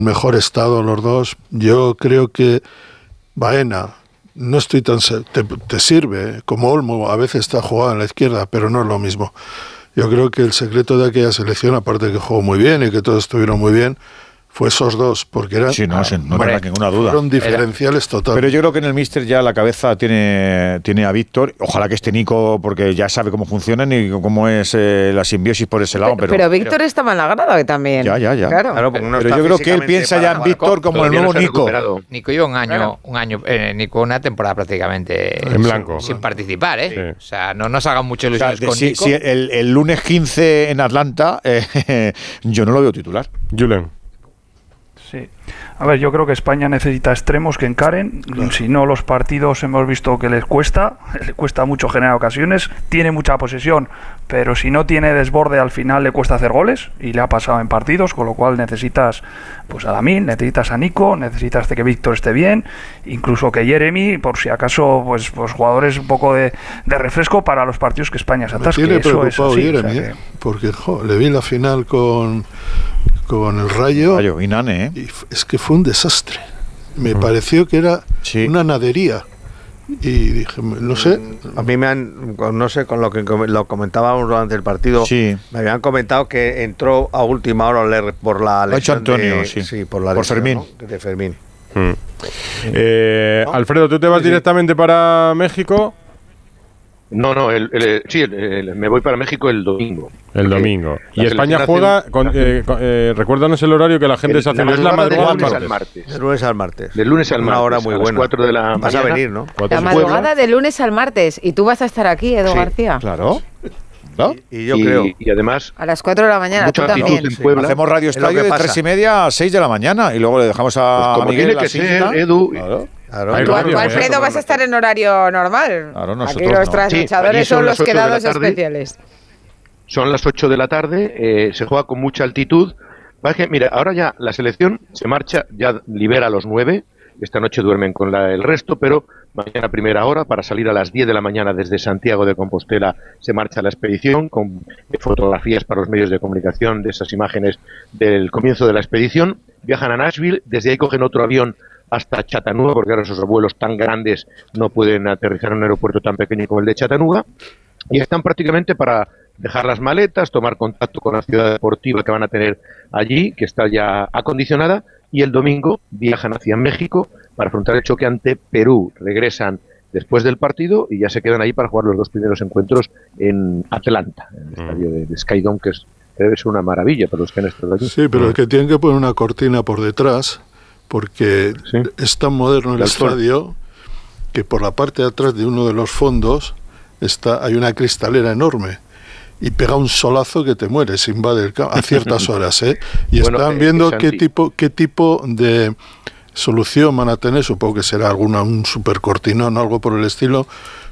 mejor estado los dos. Yo creo que Baena, no estoy tan... Te sirve, como Olmo, a veces está jugado en la izquierda, pero no es lo mismo. Yo creo que el secreto de aquella selección, aparte de que jugó muy bien y que todos estuvieron muy bien, fue esos dos, porque eran, sí, no tengo ninguna duda. Fueron diferenciales totales. Pero yo creo que en el míster ya la cabeza tiene a Víctor. Ojalá que esté Nico, porque ya sabe cómo funcionan y cómo es la simbiosis por ese lado. Pero Víctor estaba en la grada también. Ya. Claro, pero yo creo que él piensa ya en Víctor como el nuevo Nico. Nico lleva un año, Nico una temporada prácticamente en blanco, sin participar, ¿eh? Sí. O sea, no nos hagan mucho ilusiones con Nico. Si el lunes 15 en Atlanta, yo no lo veo titular. Julen. Sí. A ver, yo creo que España necesita extremos que encaren. Si no, los partidos hemos visto que les cuesta mucho generar ocasiones. Tiene mucha posesión, pero si no tiene desborde, al final le cuesta hacer goles, y le ha pasado en partidos, con lo cual necesitas pues a Lamine, necesitas a Nico, necesitas de que Víctor esté bien, incluso que Jeremy, por si acaso, pues jugadores un poco de refresco para los partidos que España se atasque. Me tiene preocupado Jeremy, porque le vi la final con el Rayo y Nane, y es que fue un desastre. Me pareció que era una nadería. Y dije, no sé. A mí no sé, con lo que lo comentábamos durante el partido, me habían comentado que entró a última hora por la lesión Antonio, por Fermín. De Fermín. Alfredo, ¿tú te vas directamente para México? No, me voy para México el domingo. El domingo. Y España juega, recuérdanos el horario que la gente se hace. ¿Es la madrugada del martes? De lunes al martes. De lunes al martes. Una hora muy buena. 4 de la mañana. Vas a venir, ¿no? La madrugada de lunes al martes. Y tú vas a estar aquí, Edu García. Claro. Y yo creo. Y además... A las 4 de la mañana, tú también. Hacemos Radio Estadio de 3:30 a 6 de la mañana. Y luego le dejamos a pues Miguel tiene que ser, Edu... Claro. Tú, Alfredo, vas a estar en horario normal. Claro, aquí los trasnochadores son los quedados especiales. Son las 8 de la tarde, se juega con mucha altitud. Mira, ahora ya la selección se marcha, ya libera a los 9. Esta noche duermen con el resto, pero mañana a primera hora, para salir a las 10 de la mañana desde Santiago de Compostela, se marcha la expedición con fotografías para los medios de comunicación de esas imágenes del comienzo de la expedición. Viajan a Nashville, desde ahí cogen otro avión hasta Chattanooga, porque ahora esos vuelos tan grandes no pueden aterrizar en un aeropuerto tan pequeño como el de Chattanooga, y están prácticamente para dejar las maletas, tomar contacto con la ciudad deportiva que van a tener allí, que está ya acondicionada, y el domingo viajan hacia México para afrontar el choque ante Perú. Regresan después del partido y ya se quedan ahí para jugar los 2 primeros encuentros en Atlanta, en el estadio de Skydome, que debe ser una maravilla para los que han estado allí. Sí, pero es que tienen que poner una cortina por detrás, porque es tan moderno el estadio que por la parte de atrás de uno de los fondos hay una cristalera enorme y pega un solazo que te mueres, invade el campo a ciertas horas, y están viendo qué tipo de solución van a tener. Supongo que será un super cortinón o algo por el estilo,